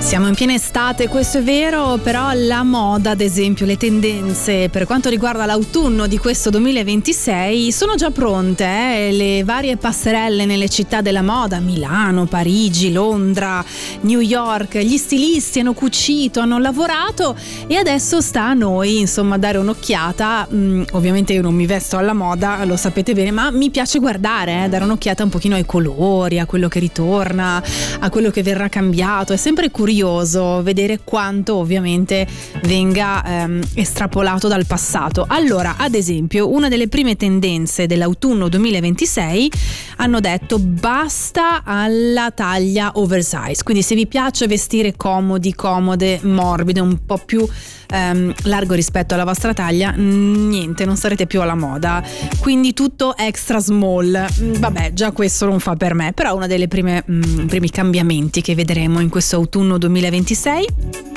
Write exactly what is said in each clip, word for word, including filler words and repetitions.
Siamo in piena estate, questo è vero, però la moda, ad esempio le tendenze per quanto riguarda l'autunno di questo duemilaventisei sono già pronte, eh? Le varie passerelle nelle città della moda, Milano, Parigi, Londra, New York, gli stilisti hanno cucito, hanno lavorato e adesso sta a noi insomma dare un'occhiata. Mm, ovviamente io non mi vesto alla moda, lo sapete bene, ma mi piace guardare, eh? Dare un'occhiata un pochino ai colori, a quello che ritorna, a quello che verrà cambiato. È sempre curioso vedere quanto ovviamente venga ehm, estrapolato dal passato. Allora, ad esempio, una delle prime tendenze dell'autunno duemilaventisei hanno detto basta alla taglia oversize. Quindi se vi piace vestire comodi, comode, morbide, un po' più ehm, largo rispetto alla vostra taglia, niente, non sarete più alla moda. Quindi tutto extra small. Vabbè, già questo non fa per me, però una delle prime mh, primi cambiamenti che vedremo in questo autunno duemilaventisei.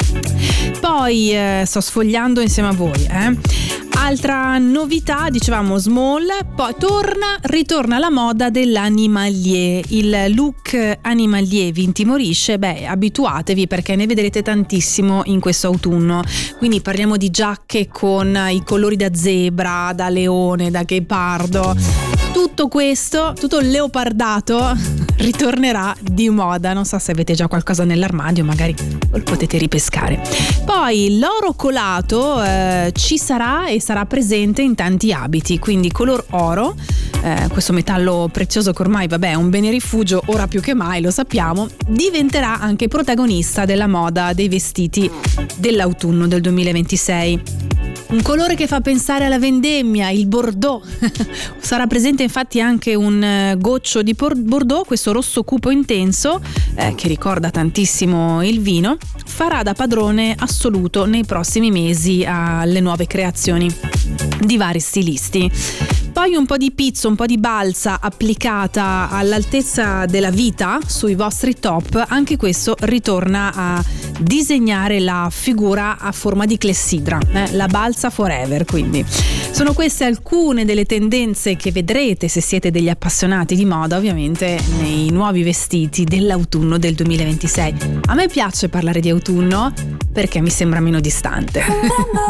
Poi eh, sto sfogliando insieme a voi, eh. Altra novità, dicevamo small, poi torna, ritorna la moda dell'animalier, il look animalier vi intimorisce? Beh, abituatevi perché ne vedrete tantissimo in questo autunno, quindi parliamo di giacche con i colori da zebra, da leone, da ghepardo, tutto questo, tutto il leopardato ritornerà di moda. Non so se avete già qualcosa nell'armadio, magari lo potete ripescare. Poi l'oro colato eh, ci sarà e sarà presente in tanti abiti, quindi color oro, eh, questo metallo prezioso che ormai vabbè è un bene rifugio ora più che mai, lo sappiamo, diventerà anche protagonista della moda dei vestiti dell'autunno del duemilaventisei. Un colore che fa pensare alla vendemmia, il bordeaux. Sarà presente infatti anche un goccio di bordeaux, questo rosso cupo intenso eh, che ricorda tantissimo il vino, farà da padrone assoluto nei prossimi mesi alle nuove creazioni di vari stilisti. Poi un po' di pizzo, un po' di balsa applicata all'altezza della vita sui vostri top, anche questo ritorna a disegnare la figura a forma di clessidra, eh? La balsa forever. Quindi sono queste alcune delle tendenze che vedrete se siete degli appassionati di moda, ovviamente nei nuovi vestiti dell'autunno del duemilaventisei. A me piace parlare di autunno perché mi sembra meno distante.